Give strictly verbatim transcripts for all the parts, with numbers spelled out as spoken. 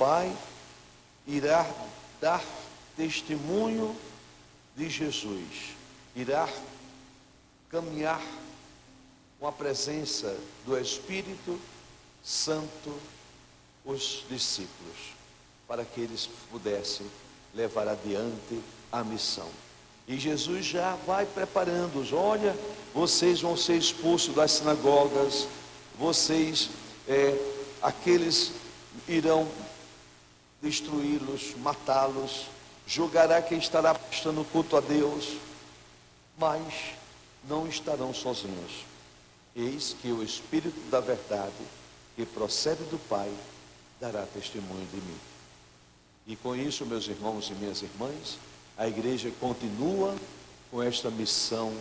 Pai, irá dar testemunho de Jesus, irá caminhar com a presença do Espírito Santo os discípulos, para que eles pudessem levar adiante a missão. E Jesus já vai preparando-os. Olha, vocês vão ser expulsos das sinagogas, vocês, é, aqueles irão destruí-los, matá-los, julgará quem estará prestando culto a Deus, mas não estarão sozinhos. Eis que o Espírito da verdade, que procede do Pai, dará testemunho de mim. E com isso, meus irmãos e minhas irmãs, a igreja continua com esta missão,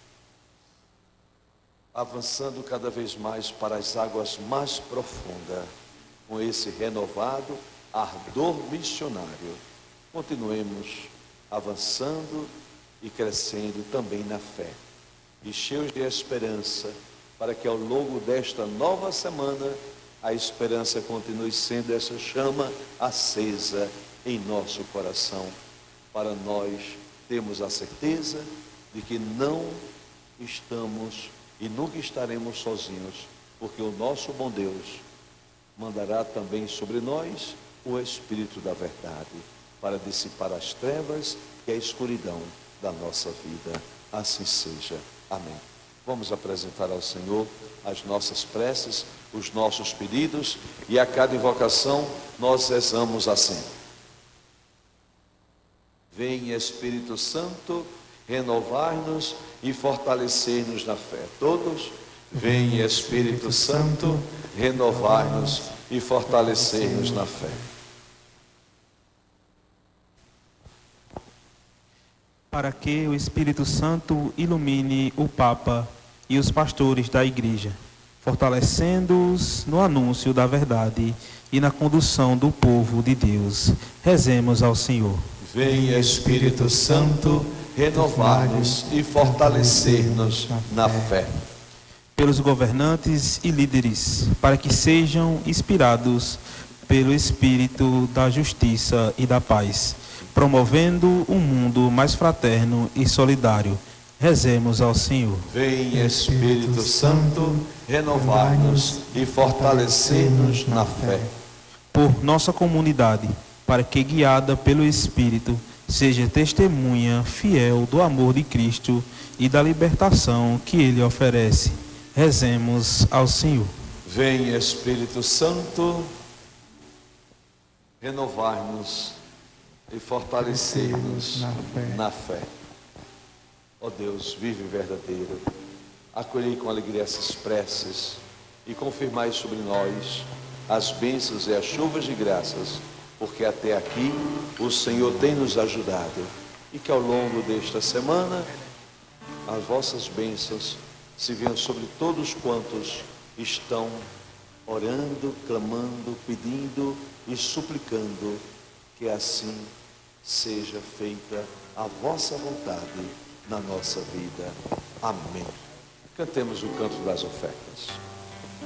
avançando cada vez mais para as águas mais profundas, com esse renovado ardor missionário. Continuemos avançando e crescendo também na fé, e cheios de esperança, para que ao longo desta nova semana a esperança continue sendo essa chama acesa em nosso coração, para nós termos a certeza de que não estamos e nunca estaremos sozinhos, porque o nosso bom Deus mandará também sobre nós o Espírito da verdade, para dissipar as trevas e a escuridão da nossa vida. Assim seja. Amém. Vamos apresentar ao Senhor as nossas preces, os nossos pedidos, e a cada invocação nós rezamos assim: vem Espírito Santo renovar-nos e fortalecer-nos na fé. Todos, vem Espírito Santo renovar-nos e fortalecer-nos na fé. Para que o Espírito Santo ilumine o Papa e os pastores da Igreja, fortalecendo-os no anúncio da verdade e na condução do povo de Deus. Rezemos ao Senhor. Vem Espírito Santo renovar-nos e fortalecer-nos na fé. Pelos governantes e líderes, para que sejam inspirados pelo Espírito da justiça e da paz, promovendo um mundo mais fraterno e solidário. Rezemos ao Senhor. Vem Espírito Santo renovar-nos e fortalecer-nos na fé. Por nossa comunidade, para que, guiada pelo Espírito, seja testemunha fiel do amor de Cristo e da libertação que Ele oferece. Rezemos ao Senhor. Vem Espírito Santo renovar-nos e fortalecer-nos na fé. Na fé. Ó Deus vivo e verdadeiro, acolhei com alegria essas preces e confirmai sobre nós as bênçãos e as chuvas de graças, porque até aqui o Senhor tem nos ajudado, e que ao longo desta semana as vossas bênçãos se venham sobre todos quantos estão orando, clamando, pedindo e suplicando, que assim seja feita a vossa vontade na nossa vida. Amém. Cantemos o canto das ofertas.